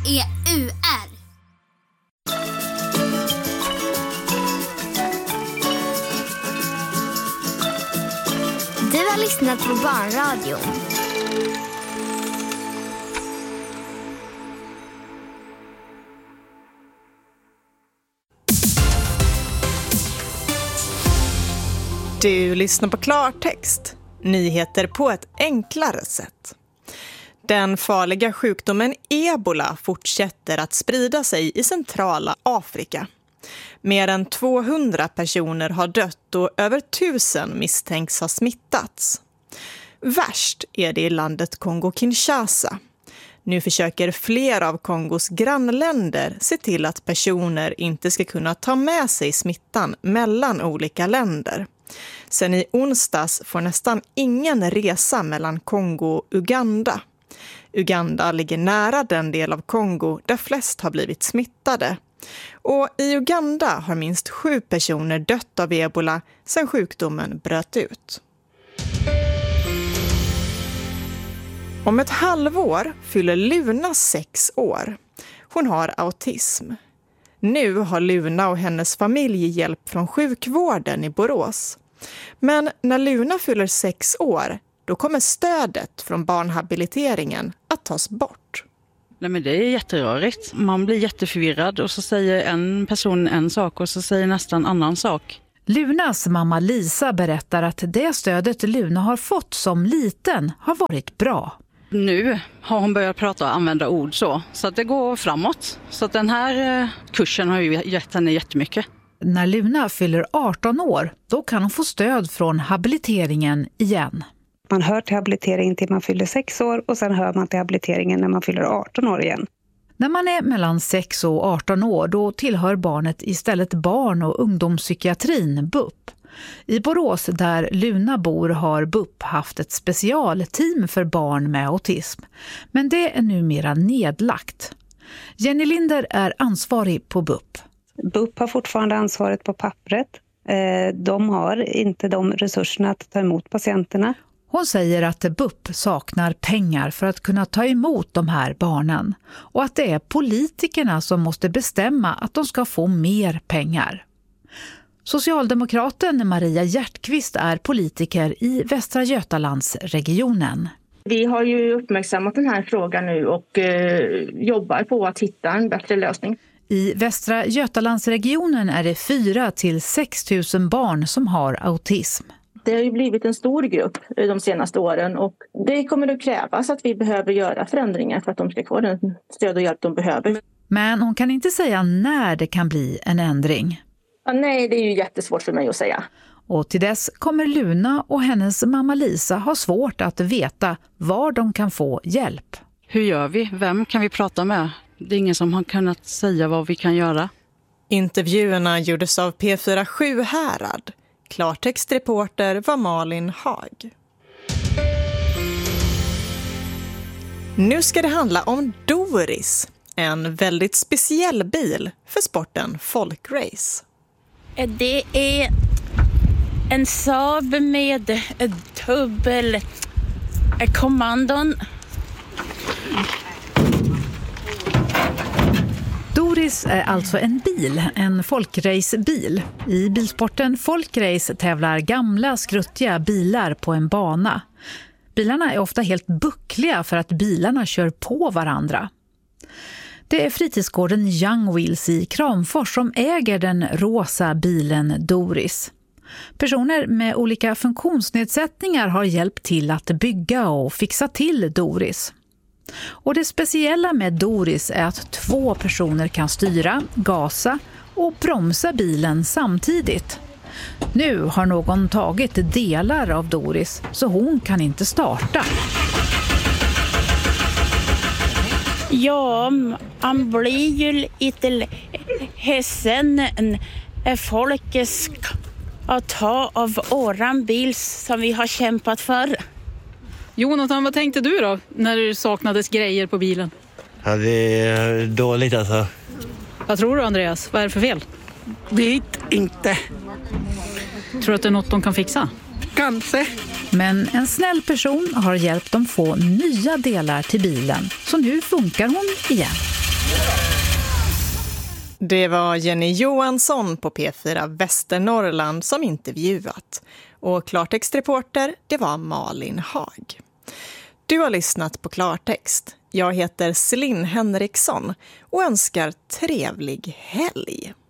R-E-U-R. Du har lyssnat på Barnradion. Du lyssnar på Klartext. Nyheter på ett enklare sätt. Den farliga sjukdomen Ebola fortsätter att sprida sig i centrala Afrika. Mer än 200 personer har dött och över 1000 misstänks ha smittats. Värst är det i landet Kongo-Kinshasa. Nu försöker flera av Kongos grannländer se till att personer inte ska kunna ta med sig smittan mellan olika länder. Sen i onsdags får nästan ingen resa mellan Kongo och Uganda. Uganda ligger nära den del av Kongo där flest har blivit smittade. Och i Uganda har minst 7 personer dött av Ebola sedan sjukdomen bröt ut. Om ett halvår fyller Luna 6 år. Hon har autism. Nu har Luna och hennes familj hjälp från sjukvården i Borås. Men när Luna fyller 6 år, då kommer stödet från barnhabiliteringen att tas bort. Nej, men det är jätterörigt. Man blir jätteförvirrad och så säger en person en sak och så säger nästan annan sak. Lunas mamma Lisa berättar att det stödet Luna har fått som liten har varit bra. Nu har hon börjat prata och använda ord så att det går framåt. Så att den här kursen har ju gett henne jättemycket. När Luna fyller 18 år, då kan hon få stöd från habiliteringen igen. Man hör till habiliteringen till man fyller 6 år och sen hör man till habiliteringen när man fyller 18 år igen. När man är mellan 6 och 18 år, då tillhör barnet istället barn- och ungdomspsykiatrin, BUP. I Borås, där Luna bor, har BUP haft ett specialteam för barn med autism. Men det är numera nedlagt. Jenny Linder är ansvarig på BUP. BUP har fortfarande ansvaret på pappret. De har inte de resurserna att ta emot patienterna. Hon säger att BUP saknar pengar för att kunna ta emot de här barnen. Och att det är politikerna som måste bestämma att de ska få mer pengar. Socialdemokraten Maria Hjärtqvist är politiker i Västra Götalandsregionen. Vi har ju uppmärksammat den här frågan nu och jobbar på att hitta en bättre lösning. I Västra Götalandsregionen är det 4 till 6 000 barn som har autism. Det har ju blivit en stor grupp de senaste åren och det kommer att krävas att vi behöver göra förändringar för att de ska få den stöd och hjälp de behöver. Men hon kan inte säga när det kan bli en ändring. Ja, nej, det är ju jättesvårt för mig att säga. Och till dess kommer Luna och hennes mamma Lisa ha svårt att veta var de kan få hjälp. Hur gör vi? Vem kan vi prata med? Det är ingen som har kunnat säga vad vi kan göra. Intervjuerna gjordes av P4 Sjuhärad. Klartextreporter var Malin Haag. Nu ska det handla om Doris. En väldigt speciell bil för sporten folkrace. Det är en Saab med dubbel kommandon. Doris är alltså en bil, en folkracebil. I bilsporten folkrace tävlar gamla skruttiga bilar på en bana. Bilarna är ofta helt buckliga för att bilarna kör på varandra. Det är fritidsgården Young Wheels i Kramfors som äger den rosa bilen Doris. Personer med olika funktionsnedsättningar har hjälpt till att bygga och fixa till Doris. Och det speciella med Doris är att 2 personer kan styra, gasa och bromsa bilen samtidigt. Nu har någon tagit delar av Doris så hon kan inte starta. Ja, man blir ju lite hässen när folk ska ta av våran bil som vi har kämpat för. Jonathan, vad tänkte du då när det saknades grejer på bilen? Ja, det är dåligt alltså. Vad tror du, Andreas? Vad är det för fel? Vet inte. Tror du att det är något de kan fixa? Kanske. Men en snäll person har hjälpt dem få nya delar till bilen. Så nu funkar hon igen. Det var Jenny Johansson på P4 Västernorrland som intervjuat. Och klartextreporter, det var Malin Hag. Du har lyssnat på Klartext. Jag heter Celine Henriksson och önskar trevlig helg.